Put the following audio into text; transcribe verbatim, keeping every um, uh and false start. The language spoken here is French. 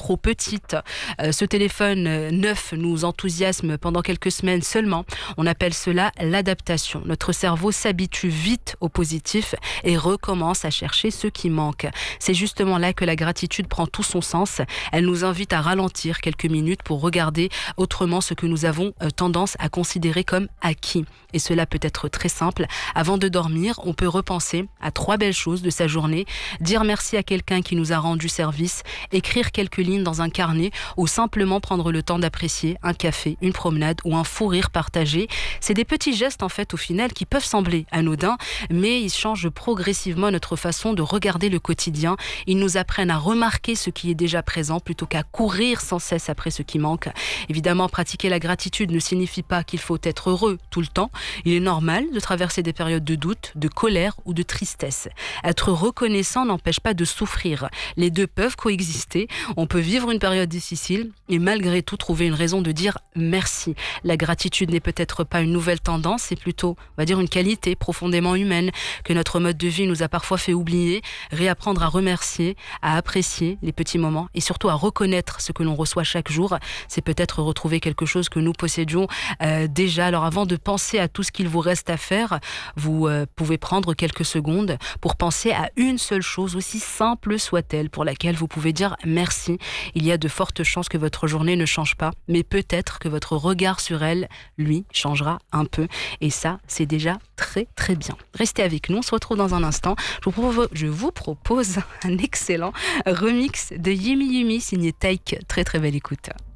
trop petite. Euh, ce téléphone euh, neuf nous enthousiasme pendant quelques semaines seulement. On appelle cela l'adaptation. Notre cerveau s'habitue vite au positif et recommence à chercher ce qui manque. C'est justement là que la gratitude prend tout son sens. Elle nous invite à ralentir quelques minutes pour regarder autrement ce que nous avons euh, tendance à considérer comme acquis. Et cela peut être très simple. Avant de dormir, on peut repenser à trois belles choses de sa journée, dire merci à quelqu'un qui nous a rendu service, écrire quelques lignes dans un carnet ou simplement prendre le temps d'apprécier un café, une promenade ou un fou rire partagé. C'est des petits gestes en fait au final qui peuvent sembler anodins, mais ils changent progressivement notre façon de regarder le quotidien. Ils nous apprennent à remarquer ce qui est déjà présent plutôt qu'à courir sans cesse après ce qui manque. Évidemment, pratiquer la gratitude ne signifie pas qu'il faut être heureux tout le temps. Il est normal de traverser des périodes de doute, de colère ou de tristesse. Être reconnaissant n'empêche pas de souffrir. Les deux peuvent coexister. On peut vivre une période difficile et malgré tout trouver une raison de dire merci. La gratitude n'est peut-être pas une nouvelle tendance, c'est plutôt, on va dire, une qualité profondément humaine que notre mode de vie nous a parfois fait oublier. Réapprendre à remercier, à apprécier les petits moments et surtout à reconnaître ce que l'on reçoit chaque jour, c'est peut-être retrouver quelque chose que nous possédions euh, déjà. Alors avant de penser à tout ce qu'il vous reste à faire, vous euh, pouvez prendre quelques secondes pour penser à une seule chose, aussi simple soit-elle, pour laquelle vous pouvez dire merci. Il y a de fortes chances que votre journée ne change pas, mais peut-être que votre regard sur elle, lui, changera un peu. Et ça, c'est déjà très très bien. Restez avec nous, on se retrouve dans un instant. Je vous propose, je vous propose un excellent remix de Yumi Yumi signé Taïk. Très très belle écoute.